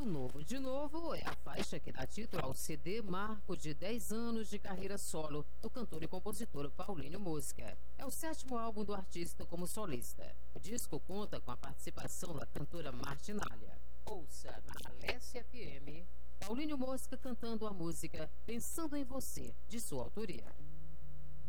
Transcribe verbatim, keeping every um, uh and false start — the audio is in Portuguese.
Novo de Novo é a faixa que dá título ao C D marco de dez anos de carreira solo do cantor e compositor Paulinho Mosca. É o sétimo álbum do artista como solista. O disco conta com a participação da cantora Martinália. Ouça na Alessia F M, Paulinho Mosca cantando a música Pensando em Você, de sua autoria.